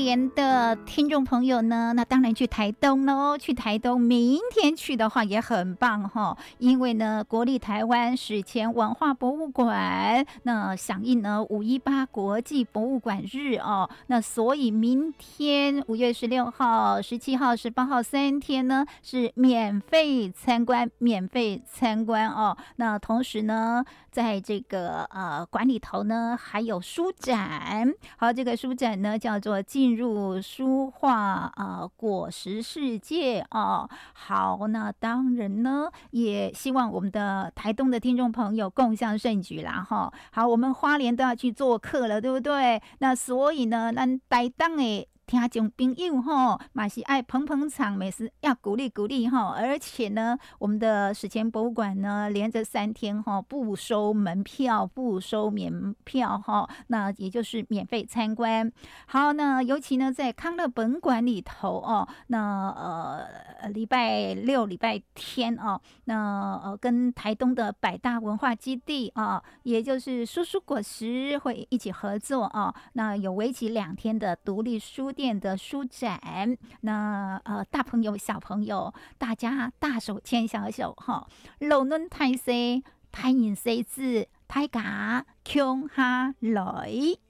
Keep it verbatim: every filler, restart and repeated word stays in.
莲的听众朋友呢，那当然去台东喽。去台东，明天去的话也很棒哈，因为呢，国立台湾史前文化博物馆那响应呢五一八国际博物馆日哦，那所以明天五月十六号、十七号、十八号三天呢是免费参观，免费参观哦。那同时呢，在这个呃馆里头呢还有书展，好，这个书展呢叫做进入书画呃果实世界哦。好，那当然呢，也希望我们的台东的听众朋友共襄盛举啦哈。好，我们花莲都要去做客了，对不对？那所以呢，咱台东的听众朋友吼，嘛是爱捧捧场，每次要鼓励鼓励哈。而且呢，我们的史前博物馆呢，连着三天哈，不收门票，不收免票哈，那也就是免费参观。好，那尤其呢，在康乐本馆里头哦，那呃礼拜六、礼拜天哦，那呃跟台东的百大文化基地啊，也就是书书果实会一起合作哦，那有为期两天的独立书店的书展，那呃大朋友小朋友大家大手牵小手哈，路轮太西，太人西字，大家共下來。